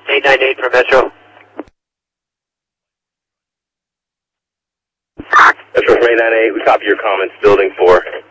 898 for Metro. Metro 898, we copy your comments, building 4.